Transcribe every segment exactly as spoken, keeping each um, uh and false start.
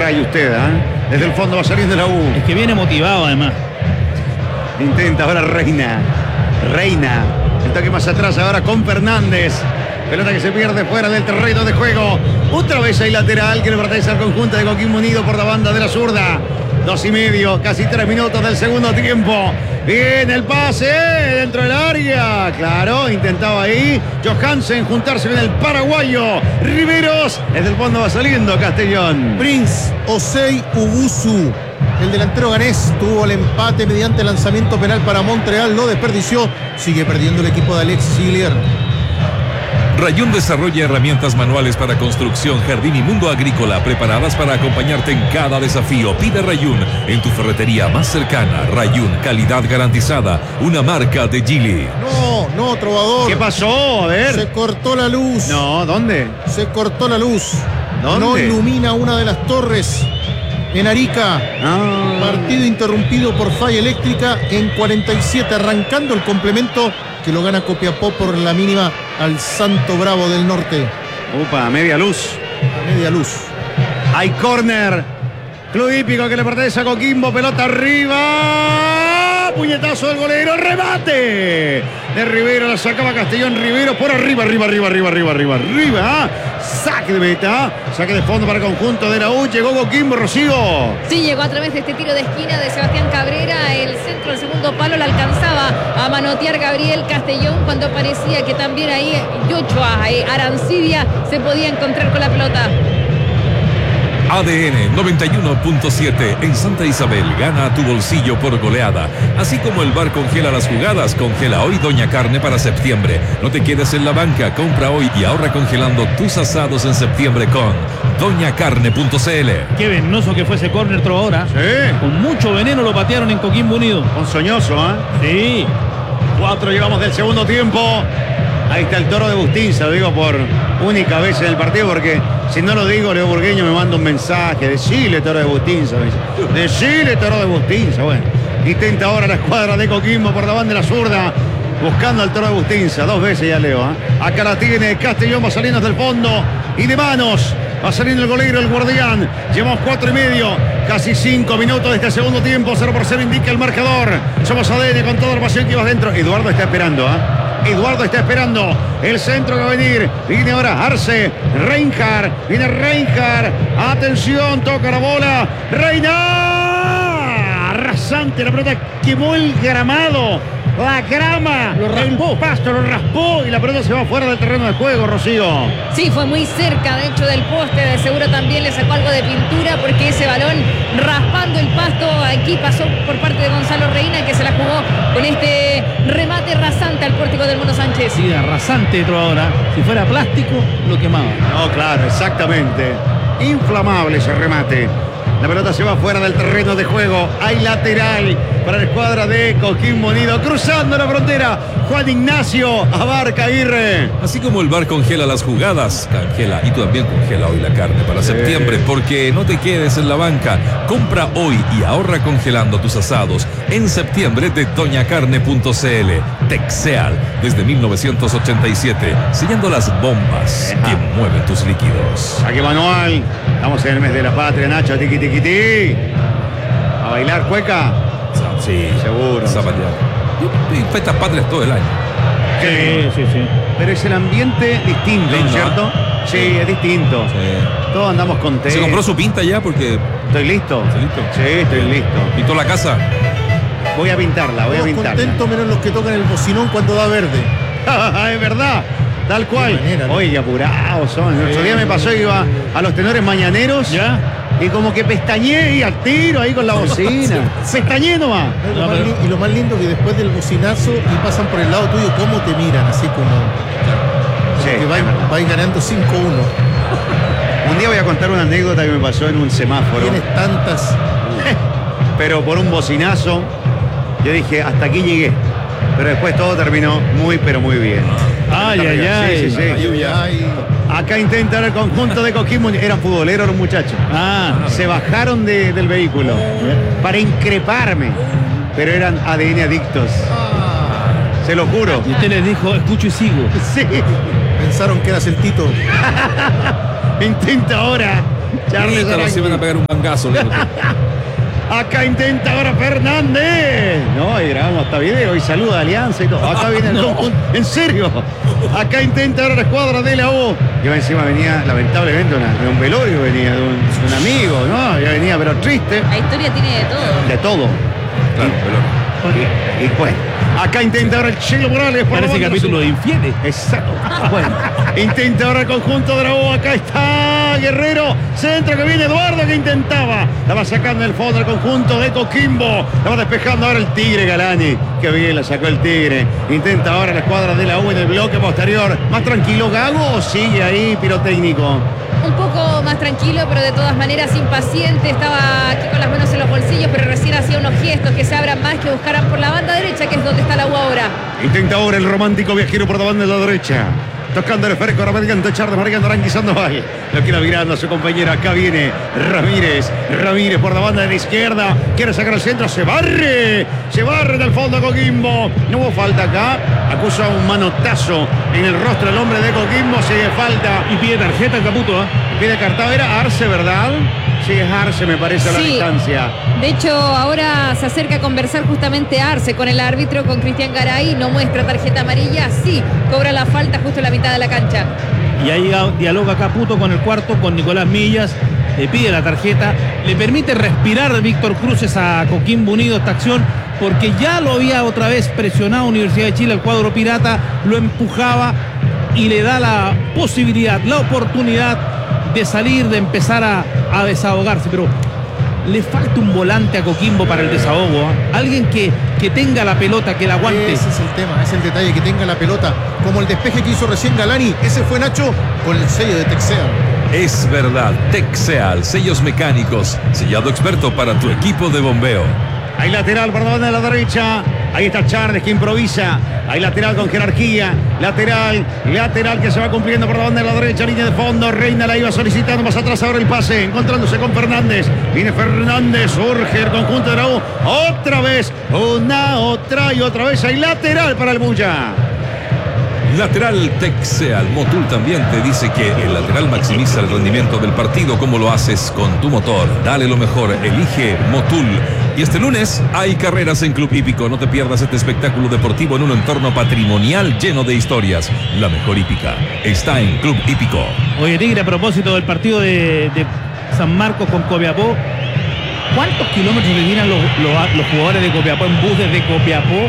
trae usted, ¿eh? Desde el fondo va saliendo la U. Es que viene motivado además. Intenta ahora Reina. Reina. El toque más atrás ahora con Fernández. Pelota que se pierde fuera del terreno de juego. Otra vez hay lateral que le pertenece al conjunto de Coquimbo Unido por la banda de la zurda. Dos y medio, casi tres minutos del segundo tiempo. Viene el pase dentro del área. Claro, intentaba ahí Johansen juntarse con el paraguayo Riveros. Desde el fondo va saliendo Castellón. Prince Osei Ubusu, el delantero ganés, tuvo el empate mediante lanzamiento penal para Montreal. Lo desperdició. Sigue perdiendo el equipo de Alex Silier. Rayón desarrolla herramientas manuales para construcción, jardín y mundo agrícola preparadas para acompañarte en cada desafío. Pide Rayón en tu ferretería más cercana. Rayón, calidad garantizada, una marca de Geely. No, no, trovador. ¿Qué pasó? A ver. Se cortó la luz. No, ¿dónde? Se cortó la luz. ¿Dónde? No ilumina una de las torres en Arica. Ah. Partido interrumpido por falla eléctrica en cuarenta y siete, arrancando el complemento que lo gana Copiapó por la mínima al Santo Bravo del Norte. Upa, media luz. A media luz. Hay córner. Club Hípico que le pertenece a Coquimbo. Pelota arriba. Puñetazo del golero. Remate de Rivero. La sacaba Castellón. Rivero por arriba, arriba, arriba, arriba, arriba, arriba, arriba. Saque de meta. Saque de fondo para el conjunto de la U. Llegó Coquimbo, Rocío. Sí, llegó a través de este tiro de esquina de Sebastián Cabrera. El centro del segundo palo la alcanzaba a manotear Gabriel Castellón cuando parecía que también ahí Yochoa, eh, Arancibia se podía encontrar con la pelota. A D N noventa y uno punto siete en Santa Isabel gana tu bolsillo por goleada. Así como el bar congela las jugadas, congela hoy Doña Carne para septiembre. No te quedes en la banca, compra hoy y ahorra congelando tus asados en septiembre con doña carne punto c l. Qué venenoso que fue ese córner, trovadora. Sí. Con mucho veneno lo patearon en Coquimbo Unido. Ponzoñoso, ¿eh? Sí. Cuatro llevamos del segundo tiempo. Ahí está el Toro de Bustinza, lo digo por única vez en el partido, porque si no lo digo, Leo Burgueño me manda un mensaje. Decile Toro de Bustinza, me dice. Decile Toro de Bustinza. Bueno, intenta ahora la escuadra de Coquimbo por la banda de la zurda, buscando al Toro de Bustinza. Dos veces ya Leo, ¿eh? Acá la tiene Castellón, va saliendo desde el fondo y de manos. Va saliendo el golero, el guardián. Llevamos cuatro y medio, casi cinco minutos de este segundo tiempo. Cero por cero indica el marcador. Somos A D N con toda la pasión que va adentro. Eduardo está esperando, ¿ah? ¿eh? Eduardo está esperando el centro que va a venir. Viene ahora Arce, Reinhardt. Viene Reinhardt. Atención, toca la bola. Reina. Rasante, la pelota quemó el gramado. La grama, lo raspó. El pasto lo raspó y la pelota se va fuera del terreno de juego, Rocío. Sí, fue muy cerca, de hecho, del poste. De seguro también le sacó algo de pintura porque ese balón raspando el pasto aquí pasó por parte de Gonzalo Reina, que se la jugó con este remate rasante al pórtico del Mono Sánchez. Sí, rasante, trovadora. Si fuera plástico, lo quemaba. No, claro, exactamente. Inflamable ese remate. La pelota se va fuera del terreno de juego. Hay lateral para la escuadra de Coquimbo Unido. Cruzando la frontera, Juan Ignacio Abarca Aguirre. Así como el bar congela las jugadas, congela y tú también congela hoy la carne para Sí. septiembre, porque no te quedes en la banca. Compra hoy y ahorra congelando tus asados en septiembre de doña carne punto c l. Texeal, desde mil novecientos ochenta y siete, sellando las bombas Eja. que mueven tus líquidos. Saque manual. Estamos en el mes de la patria, Nacho. Tiqui, tiqui, tiqui. A bailar, cueca. Sí, Seguro. zapatear. Y, y fiestas patrias todo el año. Sí, sí, sí. Pero es el ambiente distinto, ¿no es Lindo, cierto? Sí, es distinto. Sí. Todos andamos contentos. ¿Se compró su pinta ya? Porque ¿Estoy listo? ¿Estás listo? Sí, estoy listo. pintó la casa. Voy a pintarla, voy a Todos pintarla. contentos menos los que tocan el bocinón cuando da verde. Es verdad, tal cual. Qué manera, ¿no? Oye, apurados son. El otro día me pasó, iba a los tenores mañaneros. ¿Ya? Y como que pestañé y al tiro ahí con la bocina. Pestañé nomás. Y lo, No, más pero- li- y lo más lindo que después del bocinazo y pasan por el lado tuyo, cómo te miran, así como, como Sí, que es vais, verdad. vais ganando cinco uno. Un día voy a contar una anécdota que me pasó en un semáforo. Tienes tantas. Pero por un bocinazo, yo dije, hasta aquí llegué. Pero después todo terminó muy, pero muy bien. Ay, ay, ay. Sí, sí, sí. Ay, Acá intentan el conjunto de Coquimbo. Eran futboleros los muchachos. Ah, Se bajaron de- del vehículo para increparme. Pero eran A D N adictos. Se lo juro. y usted les dijo, escucho y sigo. Sí. pensaron que eras el Tito. Intenta ahora Charles Grítalo, Arangui. se van a pegar un mangazo. le digo. Acá intenta ahora Fernández. No, y grabamos hasta video y saluda a Alianza y todo. Acá viene el conjunto. En serio. Acá intenta ahora la escuadra de la U. Y encima venía, lamentablemente, una, de un velorio, venía de un, de un amigo, ¿no? Ya venía, pero triste. La historia tiene de todo. De todo. Claro, pero Y, y bueno, acá intenta ahora el Chelo Morales. por la Parece banda capítulo sur. de infieles. Exacto. Bueno, intenta ahora el conjunto de la U. Acá está Guerrero. Centro que viene Eduardo que intentaba. La va sacando el fondo el conjunto de Coquimbo. La va despejando ahora el Tigre Galani. Que bien la sacó el Tigre. Intenta ahora la escuadra de la U en el bloque posterior. Más tranquilo Gago o sigue ahí pirotécnico. Un poco más tranquilo, pero de todas maneras impaciente. Estaba aquí con las manos en los bolsillos, pero recién hacía unos gestos que se abran más, que buscaran por la banda derecha, que es donde está la U ahora. Intenta ahora el romántico viajero por la banda de la derecha. Tocando el esférico, marcando Charles, marcando Arangui Sandoval. Lo quiere mirando a su compañero. Acá viene Ramírez. Ramírez por la banda de la izquierda. Quiere sacar el centro. Se barre. Se barre del fondo Coquimbo. No hubo falta acá. Acusa un manotazo en el rostro del hombre de Coquimbo. Sigue falta. Y pide tarjeta el Caputo, ¿ah? Pide cartado. Era Arce, ¿verdad? Sí, es Arce, me parece, a la Sí. distancia. De hecho, ahora se acerca a conversar justamente Arce con el árbitro, con Cristian Garay. No muestra tarjeta amarilla, sí, cobra la falta justo en la mitad de la cancha. Y ha llegado, dialoga Caputo con el cuarto, con Nicolás Millas, le pide la tarjeta, le permite respirar Víctor Cruces a Coquimbo Unido esta acción, porque ya lo había otra vez presionado Universidad de Chile, el cuadro pirata, lo empujaba y le da la posibilidad, la oportunidad de salir, de empezar a, a desahogarse, pero le falta un volante a Coquimbo para el desahogo, ¿eh? Alguien que, que tenga la pelota, que la aguante. Ese es el tema, es el detalle, que tenga la pelota. Como el despeje que hizo recién Galani, ese fue Nacho con el sello de Texea. es verdad. Texeal, sellos mecánicos, sellado experto para tu equipo de bombeo. Hay lateral por la banda de la derecha. Ahí está Charles que improvisa. Hay lateral con jerarquía. Lateral, lateral que se va cumpliendo por la banda de la derecha. Línea de fondo. Reina la iba solicitando. Más atrás ahora el pase. Encontrándose con Fernández. Viene Fernández. Urge el conjunto de la U. Otra vez. Una, otra y otra vez. Hay lateral para el Bulla. Lateral Texeal. Motul también te dice que el lateral maximiza el rendimiento del partido. ¿Cómo lo haces con tu motor? Dale lo mejor. Elige Motul. Y este lunes hay carreras en Club Hípico. No te pierdas este espectáculo deportivo en un entorno patrimonial lleno de historias. La mejor hípica está en Club Hípico. Oye, Tigre, a propósito del partido de, de San Marcos con Copiapó, ¿cuántos kilómetros requieren los, los, los jugadores de Copiapó en bus desde Copiapó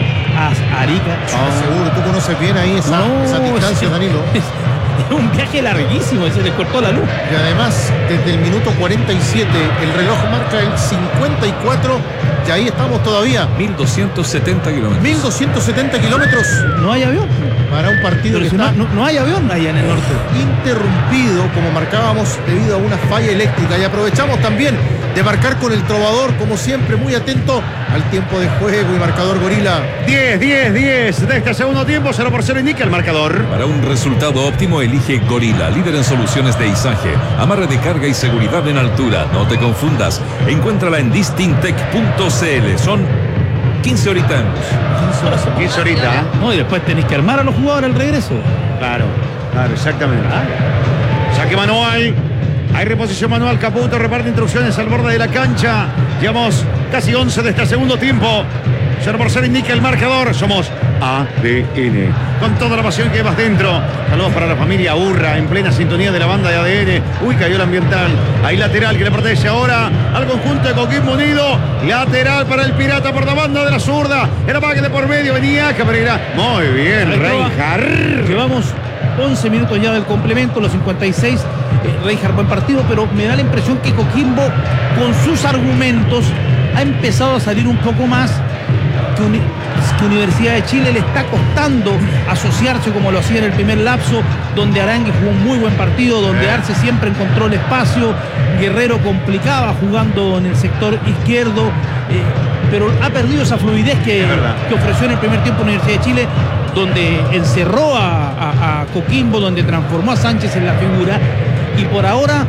a Arica? Ah, seguro, tú conoces bien ahí esa, No, esa distancia, es- Danilo. Es, es un viaje larguísimo, se les cortó la luz. Y además, desde el minuto cuarenta y siete, el reloj marca el cincuenta y cuatro, y ahí estamos todavía. mil doscientos setenta kilómetros. mil doscientos setenta kilómetros No hay avión. para un partido Pero que si está no, no, no hay avión allá en el norte. interrumpido, como marcábamos, debido a una falla eléctrica. Y aprovechamos también de marcar con el trovador, como siempre, muy atento al tiempo de juego y marcador Gorila. diez, diez, diez de este segundo tiempo. cero por cero indica el marcador. Para un resultado óptimo, elige Gorila, líder en soluciones de izaje, amarre de carga y seguridad en altura. No te confundas. Encuéntrala en distintec punto c l. Son quince horitas. quince ahorita. ¿eh? No, y después tenéis que armar a los jugadores al regreso. Claro, claro, exactamente. Saque manual. Hay reposición manual. Caputo reparte instrucciones al borde de la cancha. Llevamos casi once de este segundo tiempo. cero por cero indica el marcador. Somos A D N. Con toda la pasión que llevas dentro. Saludos para la familia Urra en plena sintonía de la banda de A D N. Uy, cayó el ambiental. Hay lateral que le protege ahora al conjunto de Coquimbo Unido. Lateral para el Pirata por la banda de la zurda. Era para que de por medio venía Cabrera. Muy bien, Ahí estaba. Reinhardt. Llevamos once minutos ya del complemento, los cincuenta y seis. Eh, Reinhardt, buen partido, pero me da la impresión que Coquimbo, con sus argumentos, ha empezado a salir un poco más. Que, uni- que Universidad de Chile le está costando asociarse como lo hacía en el primer lapso, donde Arangui jugó un muy buen partido, donde Arce siempre encontró el espacio, Guerrero complicaba jugando en el sector izquierdo, eh, pero ha perdido esa fluidez que, Es verdad. que ofreció en el primer tiempo Universidad de Chile, donde encerró a, a- a Coquimbo, donde transformó a Sánchez en la figura, y por ahora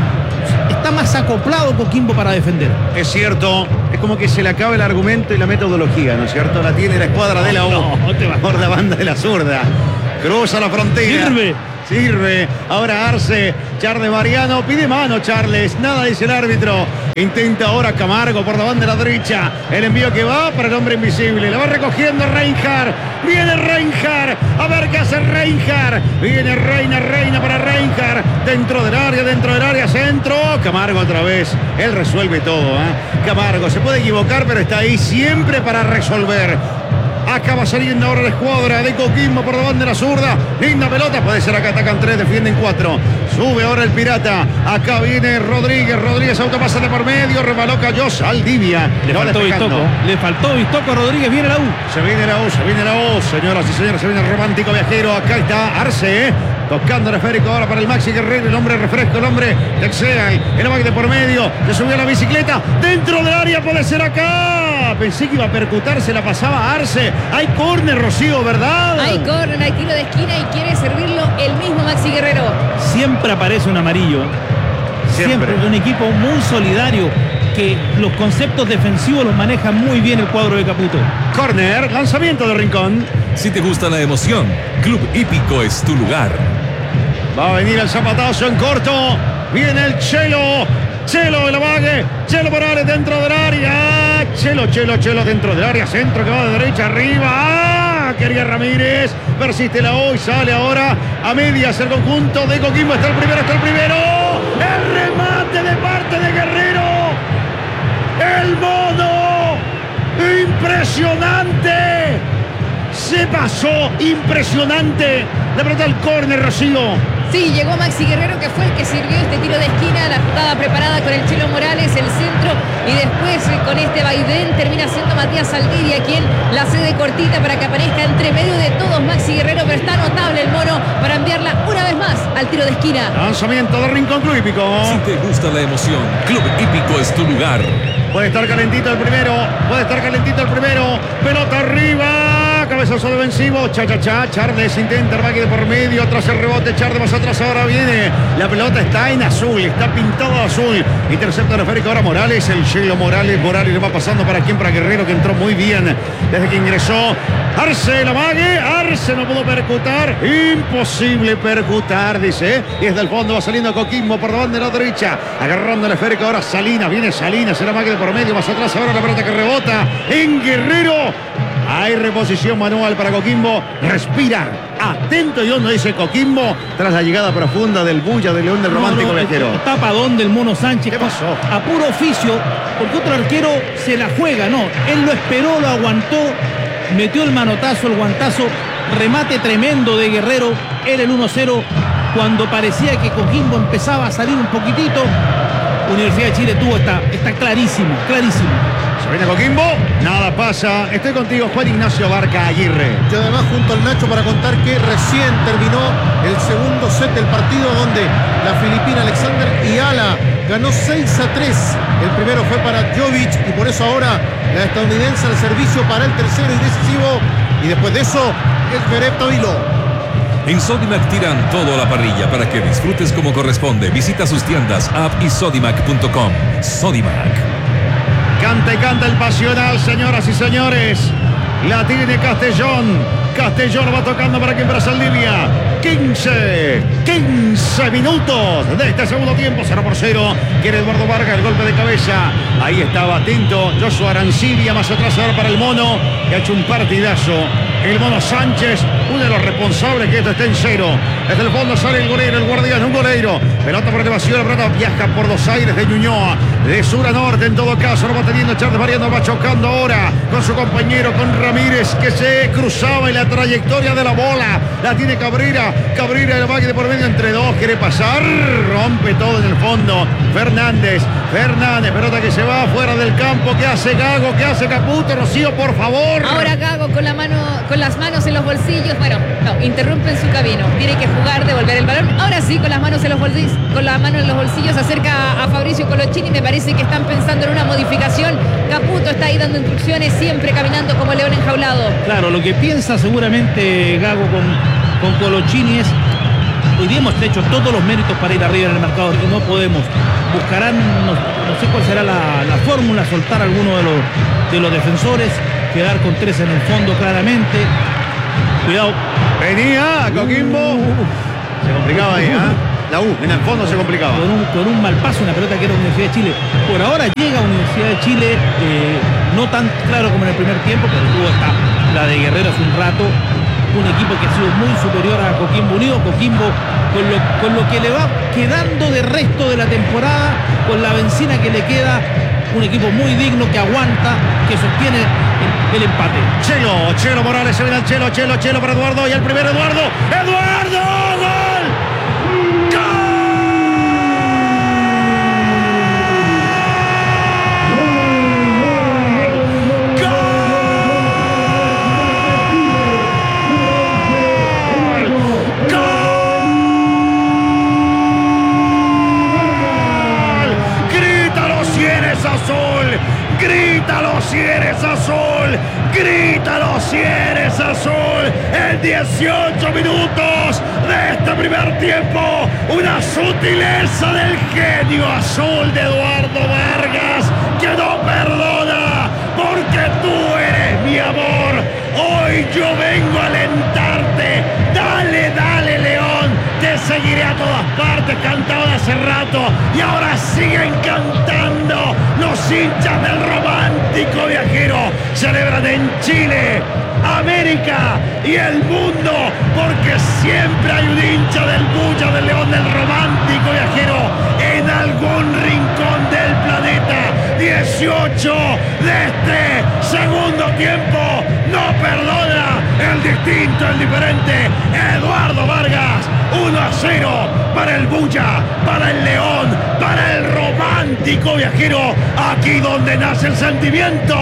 está más acoplado Coquimbo para defender. Es cierto, es como que se le acaba el argumento y la metodología, ¿no es cierto? La tiene la escuadra de la U No, no te vas. por la banda de la zurda. Cruza la frontera. Sirve. Sirve. Ahora Arce. Charles Mariano. Pide mano Charles. Nada dice el árbitro. Intenta ahora Camargo por la banda de la derecha. El envío que va para el hombre invisible. La va recogiendo Reinhardt. Viene Reinhardt. A ver qué hace Reinhardt. Viene Reina, Reina para Reinhardt. Dentro del área, dentro del área, centro. Camargo otra vez. Él resuelve todo. ¿eh? Camargo se puede equivocar, pero está ahí siempre para resolver. Acaba saliendo ahora la escuadra de Coquimbo por la banda de la zurda. Linda pelota. Puede ser acá. Atacan tres, defienden cuatro. Sube ahora el Pirata. Acá viene Rodríguez. Rodríguez autopasa de por medio. Rebaló, cayó Saldivia. Le No faltó despejando. Vistoco. Le faltó Vistoco a Rodríguez. Viene la U. Se viene la U, se viene la U. Señoras y señores, se viene el romántico viajero. Acá está Arce, ¿eh? Tocando el esférico ahora para el Maxi Guerrero. El hombre refresco, el hombre de Exeal. El amague de por medio. Se subió a la bicicleta. Dentro del área puede ser acá. Pensé que iba a percutar, se la pasaba a Arce. Hay córner, Rocío, ¿verdad? Hay córner, hay tiro de esquina y quiere servirlo el mismo Maxi Guerrero. Siempre aparece un amarillo. Siempre. Siempre. Un equipo muy solidario que los conceptos defensivos los maneja muy bien el cuadro de Caputo. Córner, lanzamiento de Rincón. Si te gusta la emoción, Club Hípico es tu lugar. Va a venir el zapatazo en corto. Viene el Chelo. Chelo el amague. Chelo Morales dentro del área. Chelo, Chelo, Chelo dentro del área. Centro que va de derecha arriba. ¡Ah! Quería Ramírez. Persiste la U y sale ahora a medias el conjunto de Coquimbo. Está el primero, está el primero. El remate de parte de Guerrero. El mono. Impresionante. Se pasó. Impresionante. La pelota al córner, Rocío. Sí, llegó Maxi Guerrero, que fue el que sirvió este tiro de esquina. La jugada preparada con el Chelo Morales, el centro. Y después eh, con este vaivén termina siendo Matías Saldivia quien la cede cortita para que aparezca entre medio de todos Maxi Guerrero. Pero está notable el mono para enviarla una vez más al tiro de esquina. Lanzamiento de Rincón, Club Hípico. Si te gusta la emoción, Club Hípico es tu lugar. Puede estar calentito el primero. Puede estar calentito el primero. Pelota arriba. Cabezazo defensivo. Cha, cha, cha. Charles intenta el de por medio. Tras el rebote. Charles más atrás. Ahora viene. La pelota está en azul. Está pintado de azul. Intercepta el esférico ahora Morales. El Chelo Morales. Morales le va pasando para quien, para Guerrero, que entró muy bien desde que ingresó. Arce el amague. Arce no pudo percutar. Imposible percutar, dice. Y desde el fondo va saliendo Coquimbo por la banda de la derecha. Agarrando el esférico ahora Salinas. Viene Salinas. El amague de por medio. Más atrás ahora la pelota que rebota en Guerrero. Hay reposición manual para Coquimbo. Respira. Atento y hondo, dice Coquimbo. Tras la llegada profunda del Bulla de León del Romántico No, no, Viajero. Tapadón del Mono Sánchez. ¿Qué pasó? A puro oficio. Porque otro arquero se la juega. No, él lo esperó, lo aguantó. Metió el manotazo, el guantazo. Remate tremendo de Guerrero. Era el uno cero. Cuando parecía que Coquimbo empezaba a salir un poquitito. Universidad de Chile tuvo esta, está clarísimo, clarísimo. Se viene Coquimbo, nada pasa. Estoy contigo, Juan Ignacio Barca Aguirre. Y además junto al Nacho para contar que recién terminó el segundo set del partido donde la filipina Alexander Iala ganó seis a tres. El primero fue para Jovic y por eso ahora la estadounidense al servicio para el tercero y decisivo. Y después de eso, el Jerez Tavilo. En Sodimac tiran todo a la parrilla para que disfrutes como corresponde. Visita sus tiendas, app y sodimac punto com. Sodimac. Canta y canta el pasional, señoras y señores. La tiene Castellón. Castellón va tocando para quien, para Saldivia. quince, quince minutos de este segundo tiempo. cero por cero. Quiere Eduardo Vargas el golpe de cabeza. Ahí estaba atento Joshua Arancibia. Más atrás ahora para el Mono, que ha hecho un partidazo. El Mono Sánchez, uno de los responsables que esto esté en cero. Desde el fondo sale el golero, el guardián, un goleiro. Pelota por elevación, la pelota viaja por dos aires de Ñuñoa. De sur a norte, en todo caso, lo va teniendo Charles Mariano, va chocando ahora con su compañero, con Ramírez, que se cruzaba en la trayectoria de la bola. La tiene Cabrera, Cabrera el valle de por medio entre dos, quiere pasar, rompe todo en el fondo. Fernández, Fernández, pelota que se va fuera del campo. ¿Qué hace Gago? ¿Qué hace Caputo? Rocío, por favor. Ahora Gago con la mano, con las manos en los bolsillos. Bueno, no, interrumpen su camino. Tiene que jugar, devolver el balón. Ahora sí, con las manos en los bolsillos, con la mano en los bolsillos, acerca a Fabricio Colochini. Me parece que están pensando en una modificación. Caputo está ahí dando instrucciones, siempre caminando como león enjaulado. Claro, lo que piensa seguramente Gago con, con Colochini es: hoy día hemos hecho todos los méritos para ir arriba en el marcador y no podemos. Buscarán, no, no sé cuál será la, la fórmula, soltar a alguno de los, de los defensores, quedar con tres en el fondo claramente. Cuidado. Venía Coquimbo. Se complicaba ahí, ¿ah? ¿eh? La U, en el fondo se complicaba. Con un, con un mal paso, una pelota que era Universidad de Chile. Por ahora llega Universidad de Chile, eh, no tan claro como en el primer tiempo, pero tuvo hasta la de Guerrero hace un rato. Un equipo que ha sido muy superior a Coquimbo Unido. Coquimbo, con lo, con lo que le va quedando de resto de la temporada, con la benzina que le queda, un equipo muy digno que aguanta, que sostiene el, el empate. Chelo, Chelo Morales, se viene al Chelo, Chelo, Chelo para Eduardo, y el primero Eduardo, Eduardo, gol. Grítalo si eres azul, grítalo si eres azul. En dieciocho minutos de este primer tiempo, una sutileza del genio azul de Eduardo Vargas que no perdona, porque tú eres mi amor. Hoy yo vengo a alentarte. Dale, dale, León, te seguiré a todas partes, cantado de hace rato, y ahora siguen cantando los hinchas del Romántico Viajero. Celebran en Chile, América y el mundo, porque siempre hay un hincha del Bulla, del León, del Romántico Viajero en algún rincón del planeta. dieciocho de este segundo tiempo, no perdona el distinto, el diferente Eduardo Vargas. Uno a cero para el Bulla, para el León, para el Romántico Viajero, aquí donde nace el sentimiento,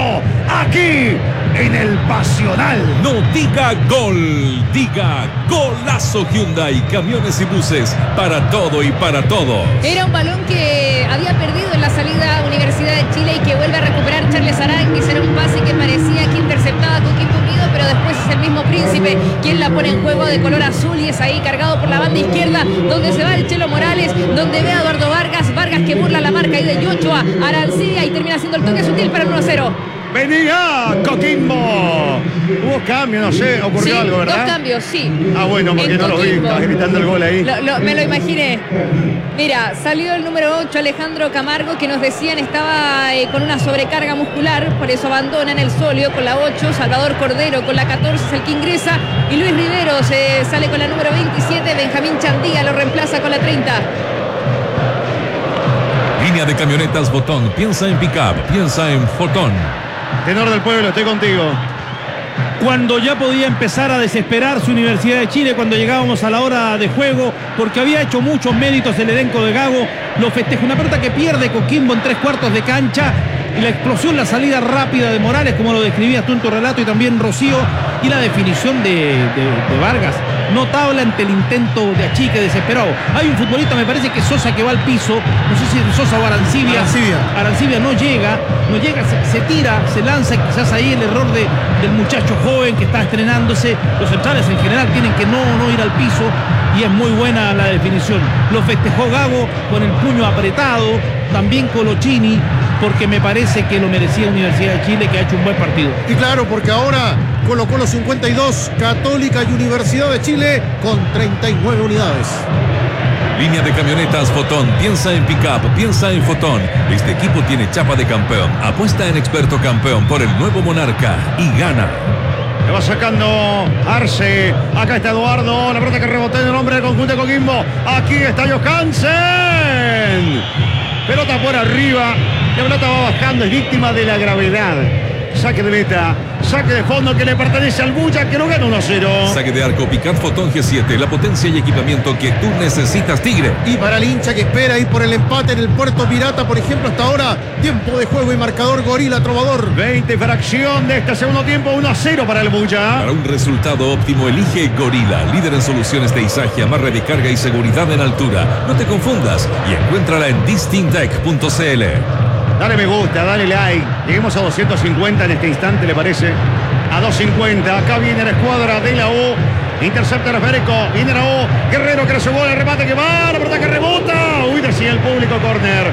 aquí en el Pasional. No diga gol, diga golazo. Hyundai, camiones y buses, para todo y para todos. Era un balón que había perdido en la salida a Universidad de Chile y que vuelve a recuperar Charles Aranguis. Era un pase que parecía que interceptaba a Coquimbo Unido, pero después es el mismo Príncipe quien la pone en juego, de color azul, y es ahí cargado por la banda izquierda, donde se va el Chelo Morales, donde ve a Eduardo Vargas, Vargas que burla la marca ahí de Yochoa, Arancibia, y termina haciendo el toque sutil para el uno a cero. Venía Coquimbo. Hubo cambio, no sé, ocurrió Sí, algo, ¿verdad? dos cambios, sí. Ah, bueno, porque En no lo vi, Coquimbo. estaba gritando el gol ahí. Lo, lo, me lo imaginé. Mira, salió el número ocho, Alejandro Camargo, que nos decían estaba eh, con una sobrecarga muscular, por eso abandona en el solio con la ocho. Salvador Cordero con la catorce es el que ingresa, y Luis Riveros eh, sale con la número veintisiete. Benjamín Chandía lo reemplaza con la treinta. Línea de camionetas Botón. Piensa en pick-up, piensa en Fotón. Tenor del pueblo, estoy contigo. Cuando ya podía empezar a desesperarse Universidad de Chile, cuando llegábamos a la hora de juego, porque había hecho muchos méritos el elenco de Gago, lo festeja. Una pelota que pierde Coquimbo en tres cuartos de cancha, y la explosión, la salida rápida de Morales, como lo describías tú en tu relato, y también Rocío, y la definición de, de, de Vargas, notable ante el intento de achique desesperado. Hay un futbolista, me parece que Sosa, que va al piso, no sé si es Sosa o Arancibia. Arancibia. Arancibia no llega, no llega, se, se tira, se lanza, quizás ahí el error de, del muchacho joven que está estrenándose. Los centrales en general tienen que no, no ir al piso, y es muy buena la definición. Lo festejó Gago con el puño apretado, también Colochini, porque me parece que lo merecía Universidad de Chile, que ha hecho un buen partido. Y claro, porque ahora Colo Colo cincuenta y dos, Católica y Universidad de Chile con treinta y nueve unidades. Línea de camionetas Fotón. Piensa en pick-up, piensa en Fotón. Este equipo tiene chapa de campeón. Apuesta en experto campeón por el nuevo Monarca y gana. Le va sacando Arce. Acá está Eduardo. La pelota que rebotó en el hombre del conjunto de Coquimbo. Aquí está Johansen. Pelota por arriba. La pelota va bajando. Es víctima de la gravedad. Saque de meta. Saque de fondo que le pertenece al Bulla, que lo gana uno a cero. Saque de arco Picard Fotón G siete. La potencia y equipamiento que tú necesitas, Tigre. Y para el hincha que espera ir por el empate en el Puerto Pirata, por ejemplo, hasta ahora, tiempo de juego y marcador Gorila Trovador. veinte fracción de este segundo tiempo, uno a cero para el Bulla. Para un resultado óptimo, elige Gorila, líder en soluciones de izaje, amarre de carga y seguridad en altura. No te confundas y encuéntrala en distintec punto c l. Dale me gusta, dale like. Lleguemos a doscientos cincuenta en este instante, ¿le parece? A doscientos cincuenta. Acá viene la escuadra de la U. Intercepta el esférico. Viene la U. Guerrero que le subió el remate que va. La pelota que rebota. Uy, decía el público, córner.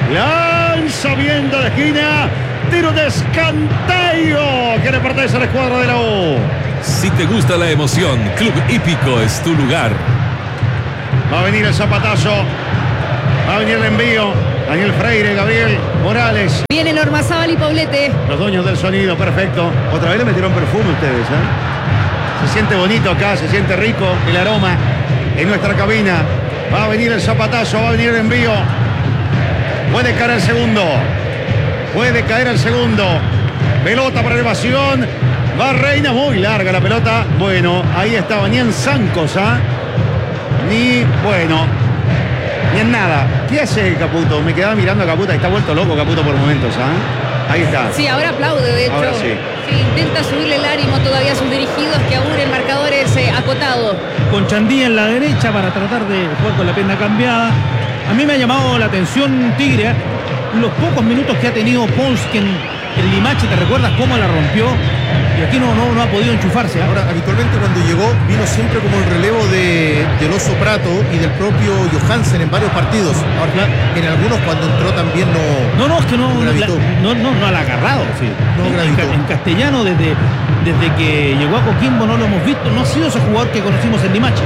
Lanzamiento de esquina. Tiro de escanteo que le pertenece a la escuadra de la U. Si te gusta la emoción, Club Hípico es tu lugar. Va a venir el zapatazo. Va a venir el envío. Daniel Freire, Gabriel Morales. Vienen Ormazábal y Poblete. Los dueños del sonido, perfecto. Otra vez le metieron perfume ustedes, ¿eh? Se siente bonito acá, se siente rico el aroma en nuestra cabina. Va a venir el zapatazo, va a venir el envío. Puede caer el segundo. Puede caer el segundo. Pelota para elevación. Va Reina, muy larga la pelota. Bueno, ahí estaba, ni en zancos, ¿ah? Ni, bueno, ni en nada. ¿Qué hace Caputo? Me quedaba mirando a Caputo. Está vuelto loco Caputo por momentos, ¿ah? Ahí está. Sí, ahora aplaude, de hecho. Ahora sí. Sí, intenta subirle el ánimo todavía a sus dirigidos, que aún el marcador es eh, acotado. Con Chandía en la derecha para tratar de jugar con la pierna cambiada. A mí me ha llamado la atención Tigre, los pocos minutos que ha tenido Pons, que en el Limache, ¿te recuerdas cómo la rompió? Y aquí no, no, no ha podido enchufarse. ¿eh? Ahora, habitualmente cuando llegó, vino siempre como el relevo de, del Oso Prato y del propio Johansen en varios partidos. Ahora, en algunos cuando entró también no... No, no, es que no, no la, gravitó. no, no, no la ha agarrado. Sí. No en, gravitó. en, en castellano, desde, desde que llegó a Coquimbo no lo hemos visto. No ha sido ese jugador que conocimos en Limache.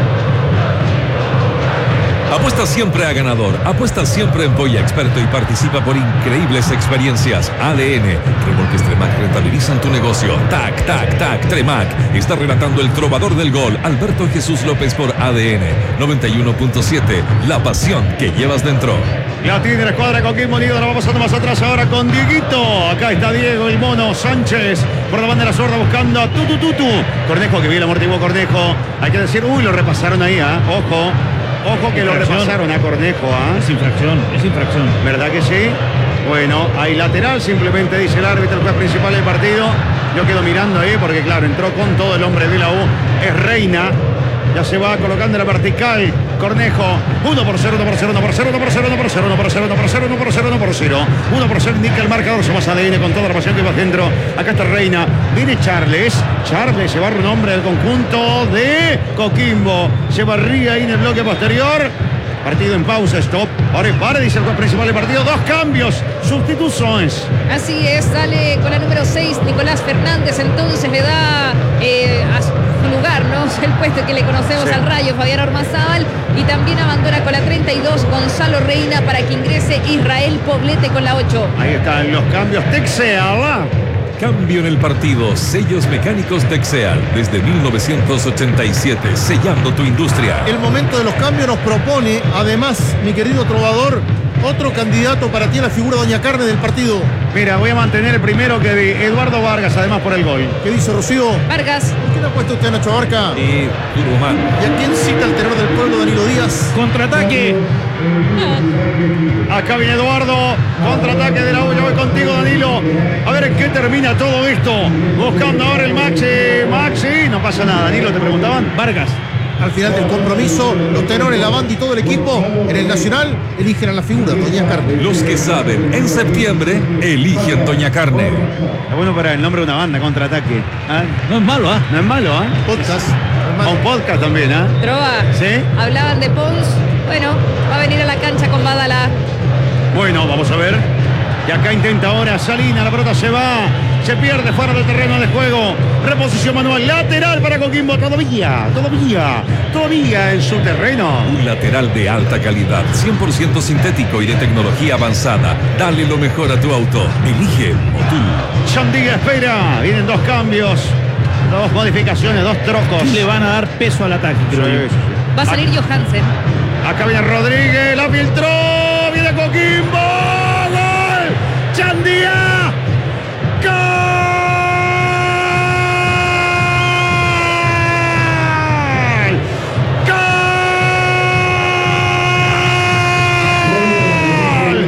Apuesta siempre a ganador, apuesta siempre en Polla Experto y participa por increíbles experiencias. A D N, Remolques Tremac rentabilizan tu negocio. Tac, tac, tac, Tremac. Está relatando el trovador del gol, Alberto Jesús López por A D N noventa y uno punto siete, la pasión que llevas dentro. La tiene la escuadra Coquimbo Unido, la va pasando más atrás ahora con Dieguito. Acá está Diego, el mono Sánchez, por la banda de la sorda buscando a Tutu Tutu. Cornejo, que bien amortiguó Cornejo. Hay que decir, uy, lo repasaron ahí, ¿ah? ¿eh? Ojo. Ojo que lo repasaron a Cornejo, ¿ah? Es infracción, es infracción. ¿Verdad que sí? Bueno, hay lateral, simplemente dice el árbitro, el juez principal del partido. Yo quedo mirando ahí porque, claro, entró con todo el hombre de la U. Es Reina. Ya se va colocando en la vertical. Cornejo. uno por cero, uno por cero, uno por cero, uno por cero, uno por cero, uno por cero, uno por cero, uno por cero, uno por cero. uno por cero indica el marcador. Somos A D N con toda la pasión que va dentro. Acá está Reina. Viene Charles. Charles se barra un hombre del conjunto de Coquimbo. Se barría ahí en el bloque posterior. Partido en pausa, stop. Pare, pare, dice el juez principal del partido. Dos cambios, sustituciones. Así es, sale con la número seis Nicolás Fernández, entonces le da eh, a su lugar, ¿no? El puesto que le conocemos sí. al Rayo, Fabián Ormazábal, y también abandona con la treinta y dos Gonzalo Reina para que ingrese Israel Poblete con la ocho. Ahí están los cambios. Texeal. Cambio en el partido. Sellos mecánicos Texeal desde mil novecientos ochenta y siete, sellando tu industria. El momento de los cambios nos propone, además, mi querido trovador, otro candidato para ti a la figura Doña Carne del partido. Mira, voy a mantener el primero que vi, Eduardo Vargas, además por el gol. ¿Qué dice Rocío? Vargas. ¿Quién ha puesto usted a Nacho Barca? Y Turumán. ¿Y a quién cita el tenor del pueblo, Danilo Díaz? Contraataque. Acá viene Eduardo, contraataque de la U, yo voy contigo Danilo, a ver en qué termina todo esto, buscando ahora el Maxi, Maxi, no pasa nada, Danilo, te preguntaban. Vargas. Al final del compromiso, los tenores, la banda y todo el equipo en el Nacional eligen a la figura Doña Carne. Los que saben, en septiembre eligen Doña Carne. Es bueno para el nombre de una banda, contraataque. ¿Ah? No es malo, ¿ah? ¿eh? No es malo, ¿ah? ¿eh? Podcast. Un podcast también, ¿ah? ¿eh? Trova. ¿Sí? Hablaban de Pons. Bueno, va a venir a la cancha con Badala. Bueno, vamos a ver. Y acá intenta ahora Salina, la pelota se va, se pierde fuera del terreno de juego. Reposición manual, lateral para Coquimbo, todavía, todavía, todavía en su terreno. Un lateral de alta calidad, cien por ciento sintético y de tecnología avanzada. Dale lo mejor a tu auto. Elige Motul. Chandía espera, vienen dos cambios, dos modificaciones, dos trocos. Le van a dar peso al ataque, creo Sí, yo. sí, sí. Va a salir Johansen. Acá viene Rodríguez, la filtró, viene Coquimbo, gol, Chandía, gol, gol,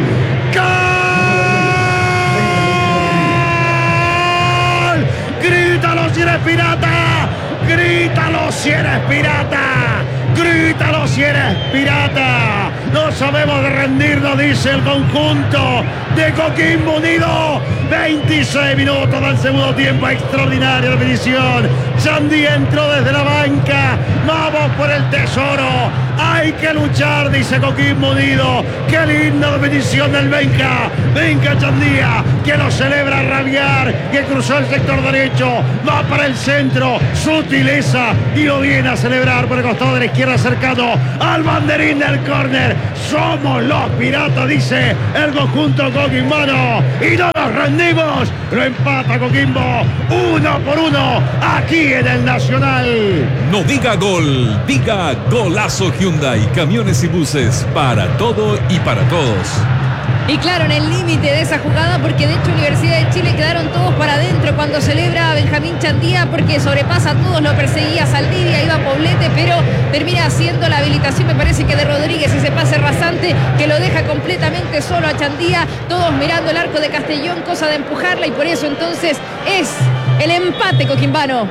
gol, grítalo si eres pirata, grítalo si eres pirata. Grítalo si eres pirata. No sabemos de rendirnos, dice el conjunto de Coquimbo Unido. veintiséis minutos del segundo tiempo. Extraordinaria definición. Chandía entró desde la banca. Vamos por el tesoro. Hay que luchar, dice Coquimbo Unido. Qué linda definición del Benja. Benja Chandía, que lo celebra a rabiar, que cruzó el sector derecho, va para el centro, sutileza, y lo viene a celebrar por el costado de la izquierda cercano al banderín del córner. Somos los piratas, dice el conjunto coquimbano, y no nos rendimos. Lo empata Coquimbo uno por uno aquí en el Nacional. No diga gol, diga golazo Hyundai, camiones y buses para todo y para todos. Y claro, en el límite de esa jugada, porque de hecho Universidad de Chile quedaron todos para adentro cuando celebra a Benjamín Chandía, porque sobrepasa a todos, lo perseguía Saldivia, iba Poblete, pero termina haciendo la habilitación, me parece que de Rodríguez, ese pase rasante que lo deja completamente solo a Chandía, todos mirando el arco de Castellón, cosa de empujarla, y por eso entonces es el empate coquimbano.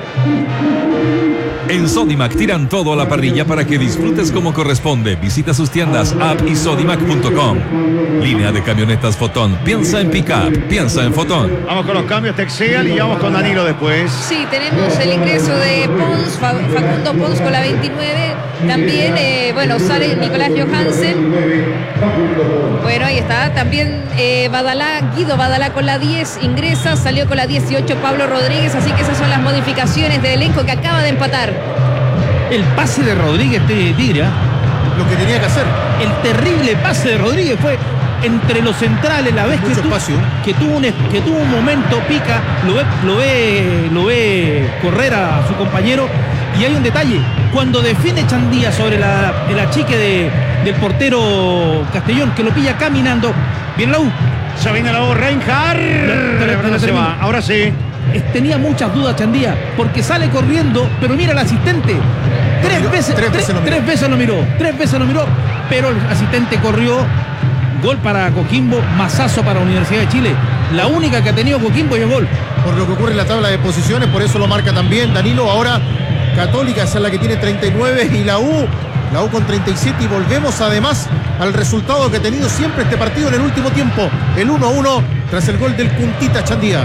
En Sodimac tiran todo a la parrilla para que disfrutes como corresponde. Visita sus tiendas app y sodimac punto com. Línea de camionetas Fotón. Piensa en pick-up, piensa en Fotón. Vamos con los cambios Texeal y vamos con Danilo después. Sí, tenemos el ingreso de Pons, Facundo Pons con la veintinueve. También, eh, bueno, sale Nicolás Johansen. Bueno, ahí está. También eh, Badalá, Guido Badalá con la diez ingresa. Salió con la dieciocho Pablo Rodríguez. Así que esas son las modificaciones del elenco que acaba de empatar. El pase de Rodríguez de Tigre, ¿eh? Lo que tenía que hacer. El terrible pase de Rodríguez fue entre los centrales, la vez que, Mucho tu, espacio. que, tuvo un, que tuvo un momento, pica, lo ve, lo ve, lo ve correr a su compañero, y hay un detalle, cuando define Chandía sobre la, el achique de, del portero Castellón, que lo pilla caminando, viene la U. Se viene la U, Reinhardt. Ahora no se va, ahora sí. Tenía muchas dudas Chandía, porque sale corriendo, pero mira el asistente. Tres miró, veces, tres tres, veces lo miró. tres veces lo miró, tres veces lo miró, pero el asistente corrió. Gol para Coquimbo, mazazo para la Universidad de Chile. La única que ha tenido Coquimbo y es gol. Por lo que ocurre en la tabla de posiciones, por eso lo marca también Danilo. Ahora Católica es la que tiene treinta y nueve y la U, la U con treinta y siete, y volvemos además al resultado que ha tenido siempre este partido en el último tiempo, el uno a uno tras el gol del Puntita Chandía.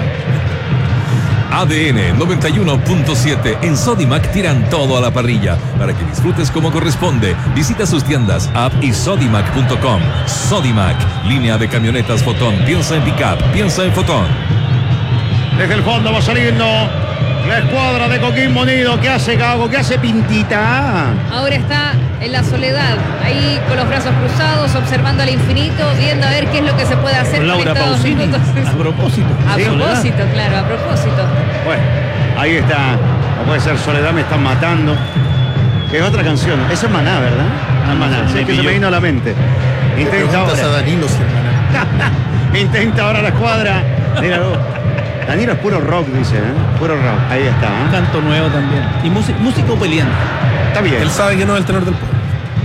A D N noventa y uno punto siete. En Sodimac tiran todo a la parrilla para que disfrutes como corresponde. Visita sus tiendas app y sodimac punto com. Sodimac, línea de camionetas Fotón. Piensa en pick-up, piensa en Fotón. Desde el fondo va saliendo la escuadra de Coquimbo Unido. ¿Qué hace Gago? ¿Qué hace Pintita? Ahora está en la soledad, ahí con los brazos cruzados, observando al infinito, viendo a ver qué es lo que se puede hacer. Con Laura estos Pausini, minutos. a propósito. A Sí, propósito, claro, a propósito. Bueno, ahí está. No puede ser Soledad, me están matando. Que es otra canción. Esa es Maná, ¿verdad? Ah, Maná. Sí, es que se me vino a la mente. Le Intenta preguntas a ahora. Danilo si hermana. Intenta ahora la escuadra. Míralo. Danilo es puro rock, dice, ¿eh? Puro rock. Ahí está. Un ¿eh? canto nuevo también. Y músico, músico peleando. Está bien. Él sabe que no es el tenor del pueblo.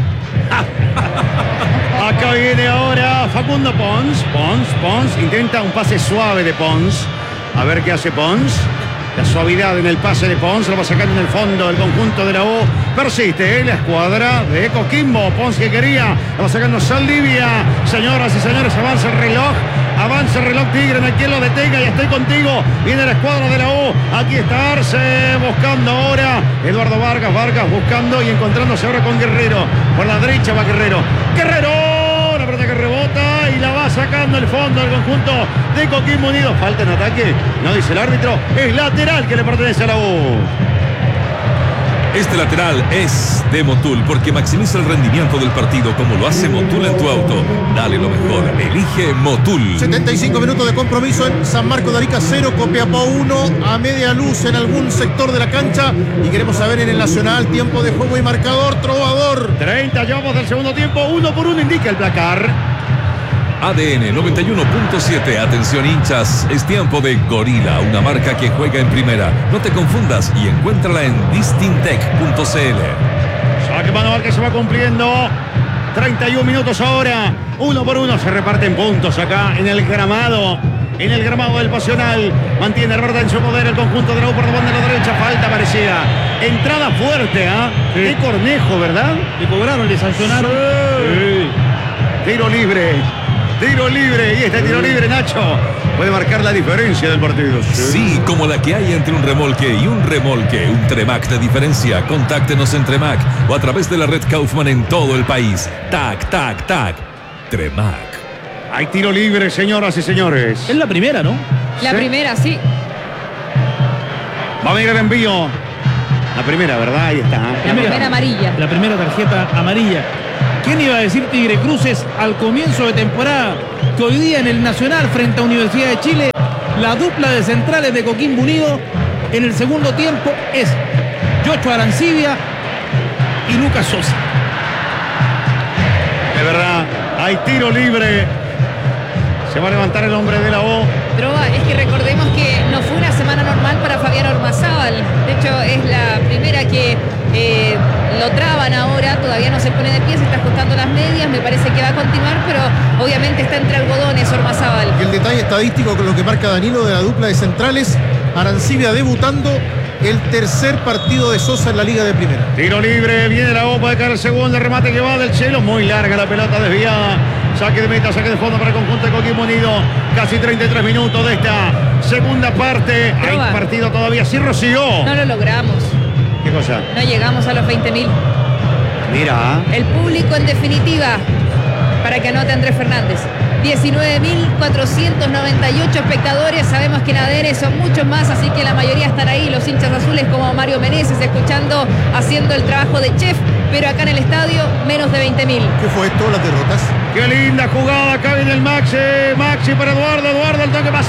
Acá viene ahora Facundo Pons. Pons, Pons. Intenta un pase suave de Pons. A ver qué hace Pons. La suavidad en el pase de Pons. Lo va sacando en el fondo el conjunto de la U. Persiste ¿eh? La escuadra de Coquimbo. Pons que quería. Lo va sacando Saldivia. Señoras y señores, avanza el reloj. Avanza el reloj Tigre, no hay quien lo detenga, y estoy contigo. Viene la escuadra de la U. Aquí está Arce buscando ahora. Eduardo Vargas, Vargas buscando y encontrándose ahora con Guerrero. Por la derecha va Guerrero. Guerrero, la pelota que rebota y la va sacando el fondo del conjunto de Coquimbo Unido. Falta en ataque, no dice el árbitro. Es lateral que le pertenece a la U. Este lateral es de Motul porque maximiza el rendimiento del partido como lo hace Motul en tu auto. Dale lo mejor, elige Motul. setenta y cinco minutos de compromiso en San Marcos de Arica, cero, Copiapó uno, a media luz en algún sector de la cancha. Y queremos saber en el Nacional, tiempo de juego y marcador, Trovador. treinta, llevamos del segundo tiempo, uno por uno indica el placar. A D N noventa y uno punto siete. Atención hinchas, es tiempo de Gorila, una marca que juega en primera. No te confundas y encuéntrala en distintec punto c l. Saque manual que se va cumpliendo. treinta y uno minutos ahora. Uno por uno se reparten puntos acá en el gramado. En el gramado del Pasional. Mantiene el verde en su poder el conjunto de la U por la banda de la derecha. Falta parecida. Entrada fuerte, ¿ah? ¿eh? Sí. De Cornejo, ¿verdad? Le cobraron, le sancionaron. Sí. Tiro libre. Tiro libre. Y este tiro libre, Nacho. puede marcar la diferencia del partido. Sí, como la que hay entre un remolque y un remolque. Un Tremac de diferencia. Contáctenos en Tremac o a través de la red Kaufman en todo el país. Tac, tac, tac. Tremac. Hay tiro libre, señoras y señores. Es la primera, ¿no? La Sí. primera, sí. Va a venir el envío. La primera, ¿verdad? Ahí está. La primera amarilla. La primera tarjeta amarilla. ¿Quién iba a decir Tigre Cruces al comienzo de temporada que hoy día en el Nacional frente a Universidad de Chile la dupla de centrales de Coquimbo Unido en el segundo tiempo es Yocho Arancibia y Lucas Sosa? De verdad, hay tiro libre. Se va a levantar el hombre de la O. Trova, es que recordemos que no fue una semana normal para Fabián Ormazábal. De hecho, es la primera que eh, lo traban ahora. Todavía no se pone de pie, se está ajustando las medias. Me parece que va a continuar, pero obviamente está entre algodones Ormazábal. Y el detalle estadístico con lo que marca Danilo de la dupla de centrales. Arancibia debutando el tercer partido de Sosa en la Liga de Primera. Tiro libre, viene la O, puede caer el segundo, el remate que va del Chelo. Muy larga la pelota desviada. Saque de meta, saque de fondo para el conjunto de Coquimbo Unido. Casi treinta y tres minutos de esta segunda parte. Trova. Hay partido todavía, sí, Rocío. No lo logramos. ¿Qué cosa? No llegamos a los veinte mil. Mira. El público, en definitiva, para que anote Andrés Fernández. diecinueve mil cuatrocientos noventa y ocho espectadores. Sabemos que en A D N son muchos más, así que la mayoría están ahí. Los hinchas azules como Mario Meneses escuchando, haciendo el trabajo de chef. Pero acá en el estadio, menos de veinte mil. ¿Qué fue esto? Las derrotas. Qué linda jugada. Acá viene el Maxi. Maxi para Eduardo. Eduardo, el toque más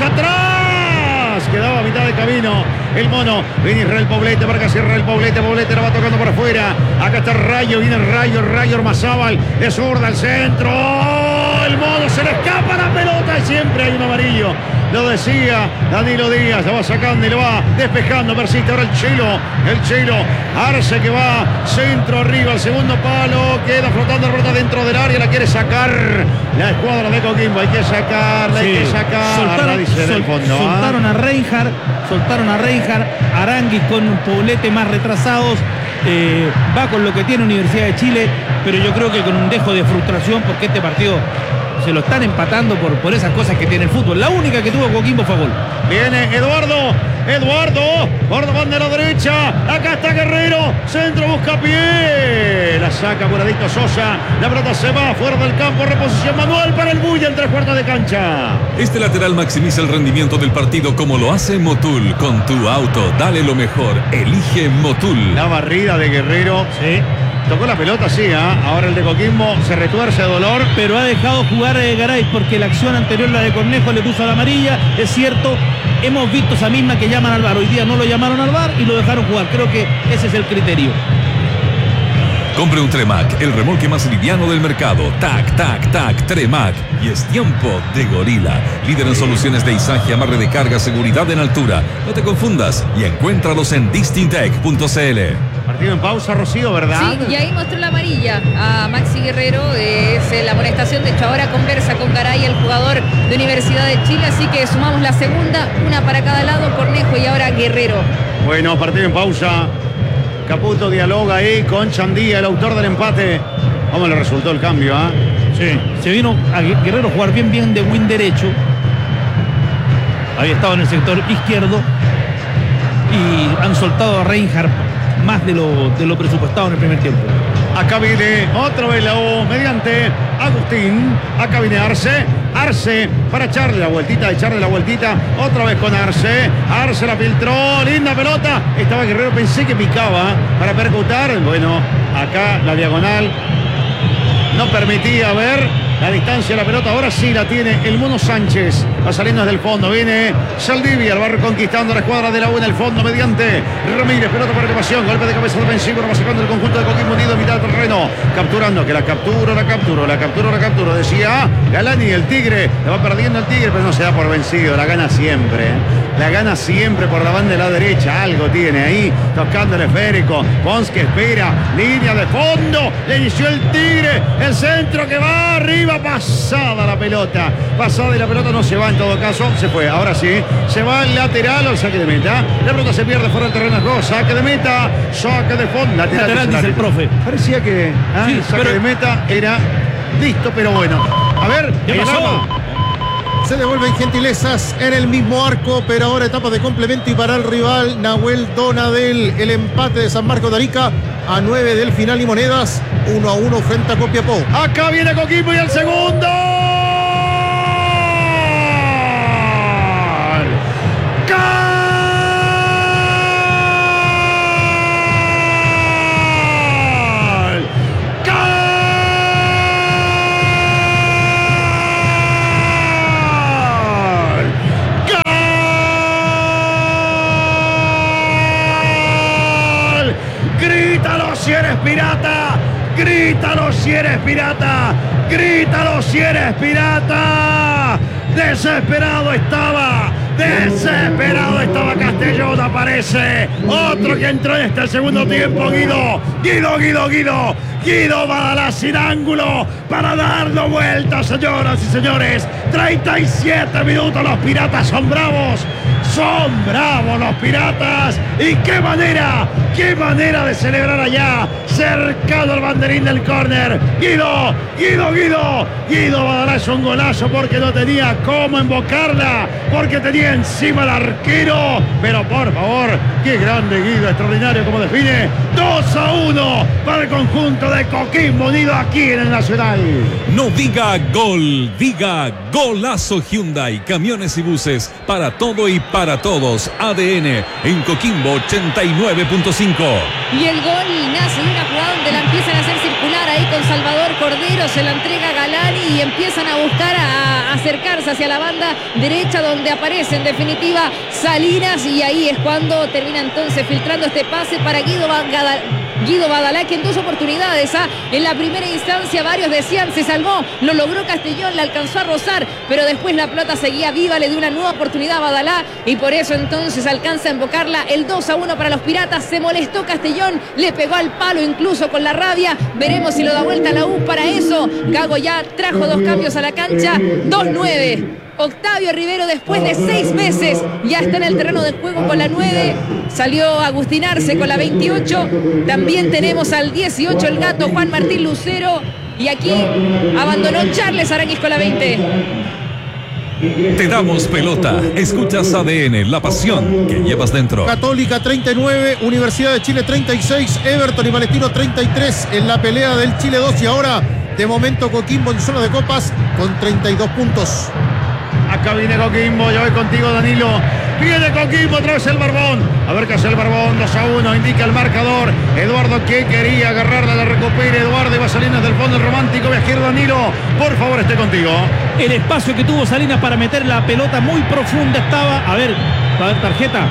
atrás. Quedaba a mitad de camino. El mono. Viene Israel Poblete para que cierre el Poblete. Poblete la va tocando por afuera. Acá está el Rayo. Viene el Rayo. El Rayo Ormazábal. De zurda al centro. El mono se le escapa la pelota. Y siempre hay un amarillo. Lo decía Danilo Díaz. La va sacando y lo va despejando. Persiste ahora el Chelo. El Chelo. Arce que va centro arriba. El segundo palo. Queda flotando la pelota dentro del área. La quiere sacar la escuadra de Coquimbo. Hay que sacarla. Hay Sí. que sacar. Soltaron, Dice en el sol- fondo, ¿ah? soltaron a Reinhardt, soltaron a Reinhardt, Aranguis con un Poblete más retrasados. Eh, va con lo que tiene Universidad de Chile, pero yo creo que con un dejo de frustración porque este partido se lo están empatando por, por esas cosas que tiene el fútbol. La única que tuvo Coquimbo fue gol. Viene Eduardo, Eduardo, Eduardo van de la derecha, acá está Guerrero, centro busca pie, la saca Curadito Sosa, la pelota se va fuera del campo, reposición Manuel para el Bulla en tres cuartos de cancha. Este lateral maximiza el rendimiento del partido como lo hace Motul. Con tu auto, dale lo mejor. Elige Motul. La barrida de Guerrero, Sí. tocó la pelota, sí, ¿ah? Ahora el de Coquimbo se retuerce de dolor. Pero ha dejado jugar a Garay porque la acción anterior, la de Cornejo, le puso a la amarilla. Es cierto, hemos visto esa misma que llaman al V A R. Hoy día no lo llamaron al V A R y lo dejaron jugar. Creo que ese es el criterio. Compre un Tremac, el remolque más liviano del mercado. Tac, tac, tac, Tremac. Y es tiempo de Gorila. Líder en soluciones de izaje, amarre de carga, seguridad en altura. No te confundas y encuéntralos en distintec punto c l. Partido en pausa, Rocío, ¿verdad? Sí, y ahí mostró la amarilla a Maxi Guerrero. Es eh, la amonestación. De hecho, ahora conversa con Garay, el jugador de Universidad de Chile. Así que sumamos la segunda, una para cada lado, Cornejo y ahora Guerrero. Bueno, partido en pausa. Caputo dialoga ahí con Chandía, el autor del empate. ¿Cómo le resultó el cambio, ah? Sí. Se vino a Guerrero a jugar bien, bien de win derecho. Había estado en el sector izquierdo. Y han soltado a Reinhardt más de lo, de lo presupuestado en el primer tiempo. Acá viene otra vez la U mediante Agustín. Acá viene Arce. Arce para echarle la vueltita, echarle la vueltita. Otra vez con Arce. Arce la filtró. Linda pelota. Estaba Guerrero, pensé que picaba para percutar. Bueno, acá la diagonal no permitía ver la distancia de la pelota. Ahora sí la tiene el Mono Sánchez. Va saliendo desde el fondo. Viene Saldivia. Va reconquistando la escuadra de la U en el fondo mediante Ramírez. Pelota por elevación. Golpe de cabeza defensivo. Va sacando el conjunto de Coquimbo Unido en mitad del terreno. Capturando. Que la capturo, la capturo, la capturo, la capturo. Decía Galani, el Tigre. La va perdiendo el Tigre, pero no se da por vencido. La gana siempre. La gana siempre por la banda de la derecha. Algo tiene ahí. Tocando el esférico. Pons que espera. Línea de fondo. Le inició el Tigre. El centro que va arriba. Pasada la pelota. Pasada y la pelota no se va en todo caso. Se fue. Ahora sí. Se va al lateral o al saque de meta. La pelota se pierde fuera del terreno de juego. Saque de meta. Saque de fondo. Lateral, Lateral, dice el profe. Parecía que ah, Sí, el saque pero- de meta era listo, pero bueno. A ver, ¿Qué el pasó? arma. Se devuelven gentilezas en el mismo arco, pero ahora etapa de complemento y para el rival Nahuel Donadel. El empate de San Marcos de Arica a nueve del final y monedas, uno a uno frente a Copiapó. Acá viene Coquimbo y el segundo. Si eres pirata, grítalo si eres pirata, grítalo si eres pirata. Desesperado estaba, desesperado estaba Castellón. Aparece otro que entró en este segundo tiempo, Guido, Guido, Guido, Guido. Guido Badalá sin ángulo para darlo vuelta, señoras y señores. treinta y siete minutos, los piratas son bravos. Son bravos los piratas. Y qué manera, qué manera de celebrar allá, cercado al banderín del córner. Guido, Guido, Guido. Guido Badalá es un golazo porque no tenía cómo invocarla, porque tenía encima el arquero. Pero por favor, qué grande Guido, extraordinario como define. dos a uno para el conjunto de Coquimbo Unido aquí en el Nacional. No diga gol, diga golazo. Hyundai, camiones y buses, para todo y para todos. A D N en Coquimbo ochenta y nueve punto cinco. Y el gol nace de una jugada donde la empiezan a hacer circular ahí con Salvador Cordero, se la entrega a Galani y empiezan a buscar a acercarse hacia la banda derecha donde aparece en definitiva Salinas, y ahí es cuando termina entonces filtrando este pase para Guido Badalá. Guido Badalá, que en dos oportunidades, ¿ah? En la primera instancia varios decían se salvó, lo logró Castellón, le alcanzó a rozar, pero después la pelota seguía viva, le dio una nueva oportunidad a Badalá y por eso entonces alcanza a invocarla. El dos a uno para los piratas. Se molestó Castellón, le pegó al palo incluso con la rabia. Veremos si lo da vuelta a la U. Para eso Gago ya trajo dos cambios a la cancha. dos nueve. Octavio Rivero, después de seis meses, ya está en el terreno de juego con la nueve. Salió Agustín Arce con la veintiocho. También tenemos al dieciocho el gato Juan Martín Lucero. Y aquí abandonó Charles Aranguis con la veinte. Te damos pelota. Escuchas A D N, la pasión que llevas dentro. Católica treinta y nueve, Universidad de Chile treinta y seis, Everton y Palestino treinta y tres en la pelea del Chile dos. Y ahora, de momento, Coquimbo en zona de copas con treinta y dos puntos. Acá viene Coquimbo, yo voy contigo, Danilo. Viene Coquimbo, otra vez el Barbón. A ver qué hace el Barbón, dos a uno, indica el marcador. Eduardo que quería agarrarla, la recupera Eduardo y va Salinas del fondo, el romántico viajero. Danilo, por favor, esté contigo. El espacio que tuvo Salinas para meter la pelota muy profunda estaba. A ver, a ver, tarjeta.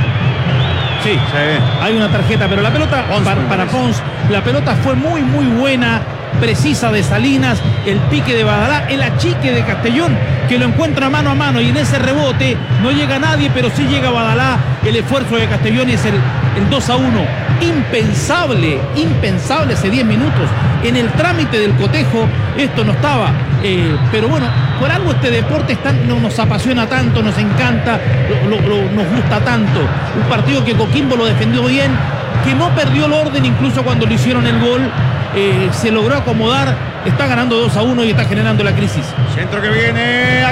Sí, sí, hay una tarjeta, pero la pelota Pons, para, para Pons, la pelota fue muy, muy buena, precisa de Salinas, el pique de Badalá, el achique de Castellón, que lo encuentra mano a mano y en ese rebote no llega nadie, pero sí llega Badalá. El esfuerzo de Castellón es el, el dos a uno. Impensable, impensable hace diez minutos. En el trámite del cotejo esto no estaba, eh, pero bueno, por algo este deporte está, no, nos apasiona tanto, nos encanta, lo, lo, lo, nos gusta tanto. Un partido que Coquimbo lo defendió bien, que no perdió el orden incluso cuando le hicieron el gol. Eh, se logró acomodar, está ganando dos a uno y está generando la crisis. Centro que viene,